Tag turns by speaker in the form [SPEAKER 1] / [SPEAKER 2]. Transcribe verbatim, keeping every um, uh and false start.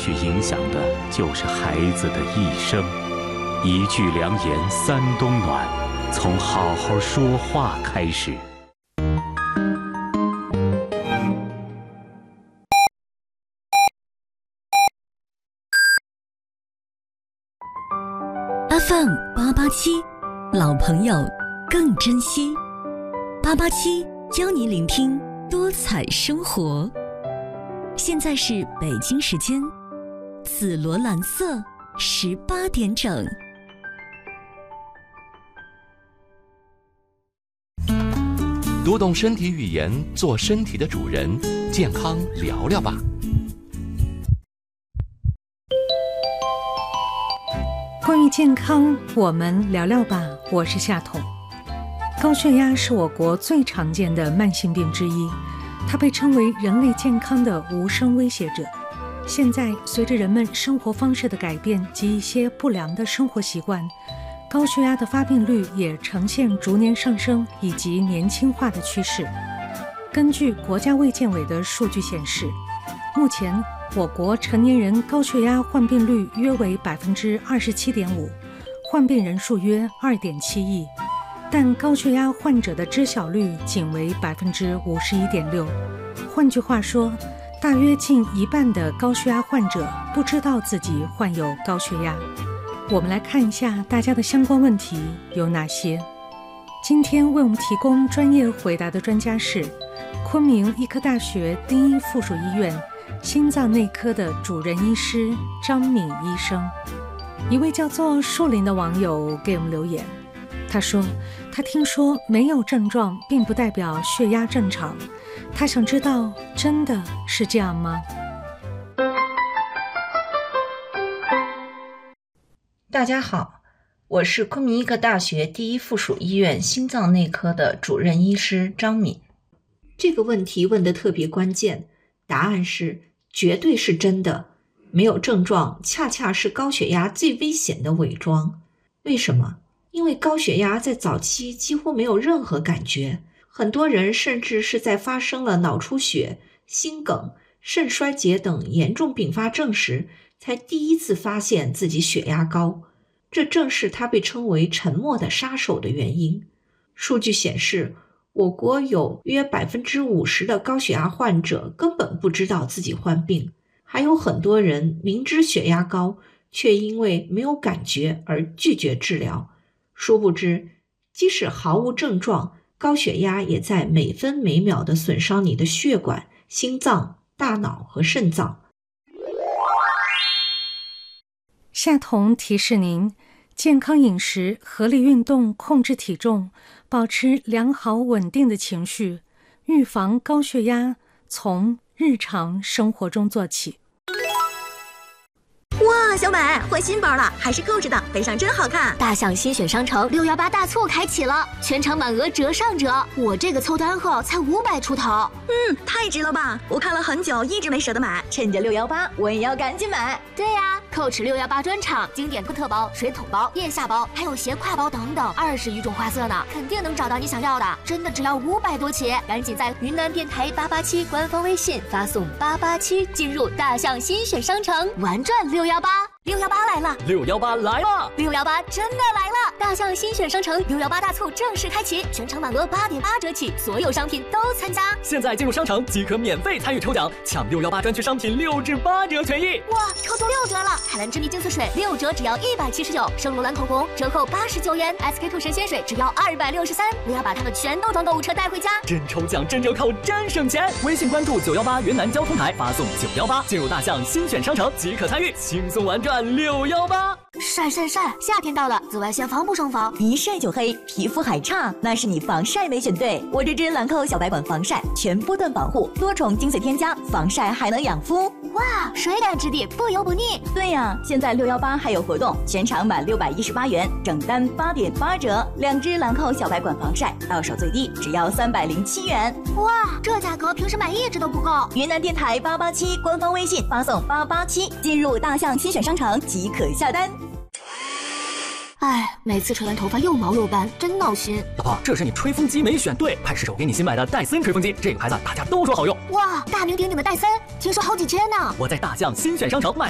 [SPEAKER 1] 续影响的就是孩子的一生。一句良言三冬暖，从好好说话开始。
[SPEAKER 2] F M 八八七，老朋友更珍惜。八八七邀你聆听多彩生活。现在是北京时间紫罗兰色十八点整。
[SPEAKER 3] 读懂身体语言，做身体的主人，健康聊聊吧。
[SPEAKER 4] 关于健康，我们聊聊吧。我是夏彤。高血压是我国最常见的慢性病之一，它被称为人类健康的无声威胁者。现在，随着人们生活方式的改变及一些不良的生活习惯，高血压的发病率也呈现逐年上升以及年轻化的趋势。根据国家卫健委的数据显示，目前我国成年人高血压患病率约为百分之二十七点五，患病人数约二点七亿，但高血压患者的知晓率仅为百分之五十一点六。换句话说，大约近一半的高血压患者不知道自己患有高血压。我们来看一下大家的相关问题有哪些。今天为我们提供专业回答的专家是昆明医科大学第一附属医院心脏内科的主任医师张敏医生。一位叫做树林的网友给我们留言，他说他听说没有症状并不代表血压正常，他想知道真的是这样吗？
[SPEAKER 5] 大家好，我是昆明医科大学第一附属医院心脏内科的主任医师张敏。这个问题问得特别关键，答案是绝对是真的。没有症状恰恰是高血压最危险的伪装。为什么？因为高血压在早期几乎没有任何感觉，很多人甚至是在发生了脑出血、心梗、肾衰竭等严重并发症时才第一次发现自己血压高，这正是它被称为沉默的杀手的原因。数据显示，我国有约 百分之五十 的高血压患者根本不知道自己患病，还有很多人明知血压高，却因为没有感觉而拒绝治疗。殊不知，即使毫无症状，高血压也在每分每秒地损伤你的血管、心脏、大脑和肾脏。
[SPEAKER 4] 夏彤提示您，健康饮食、合理运动、控制体重，保持良好稳定的情绪，预防高血压，从日常生活中做起。
[SPEAKER 6] 哇，小美换新包了，还是 Coach 的，背上真好看。
[SPEAKER 7] 大象新选商城六幺八大促开启了，全场满额折上折，我这个凑单后才五百出头。
[SPEAKER 6] 嗯，太值了吧！我看了很久，一直没舍得买，趁着六幺八，我也要赶紧买。
[SPEAKER 7] 对呀、啊、，Coach 六幺八专场，经典哥特包、水桶包、腋下包，还有斜挎包等等，二十余种花色呢，肯定能找到你想要的。真的只要五百多起，赶紧在云南电台八八七官方微信发送八八七，进入大象新选商城，玩转六幺八。
[SPEAKER 6] 六幺八来了，
[SPEAKER 8] 六幺八来了，
[SPEAKER 7] 六幺八真的来了！大象新选商城六幺八大促正式开启，全场满额八点八折起，所有商品都参加。
[SPEAKER 8] 现在进入商城即可免费参与抽奖，抢六幺八专区商品六至八折权益。
[SPEAKER 7] 哇，抽中六折了！海蓝之谜净色水六折只要一百七十九，圣罗兰口红折扣八十九元 ，S K two 神仙水只要二百六十三。我要把它们全都装购物车带回家，
[SPEAKER 8] 真抽奖真折扣真省钱！微信关注九幺八云南交通台，发送九幺八进入大象新选商城即可参与，轻松玩转六幺八。
[SPEAKER 7] 晒晒晒！夏天到了，紫外线防不胜防，
[SPEAKER 6] 一晒就黑，皮肤还差，那是你防晒没选对。我这支兰蔻小白管防晒全波段保护，多重精粹添加，防晒还能养肤。
[SPEAKER 7] 哇，水感质地，不油不腻。
[SPEAKER 6] 对呀、啊，现在六幺八还有活动，全场满六百一十八元，整单八点八折，两支兰蔻小白管防晒到手最低只要三百零七元。
[SPEAKER 7] 哇，这价格平时买一支都不够。
[SPEAKER 6] 云南电台八八七官方微信发送八八七，进入大象新选商城即可下单。
[SPEAKER 7] 哎，每次吹完头发又毛又干，真闹心。
[SPEAKER 8] 老婆，这是你吹风机没选对，快试手给你新买的戴森吹风机，这个牌子大家都说好用。
[SPEAKER 7] 哇，大名鼎鼎的戴森，听说好几千呢。
[SPEAKER 8] 我在大象新选商城买了